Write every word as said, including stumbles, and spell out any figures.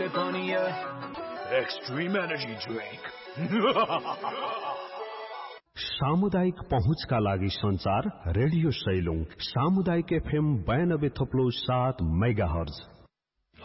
मैले पनि extreme energy drink. सामुदायिक पहुँचका लागि संचार रेडियो सैलुङ सामुदायिक एफएम बयानब्बे थप्लो सात मेगा हर्ज।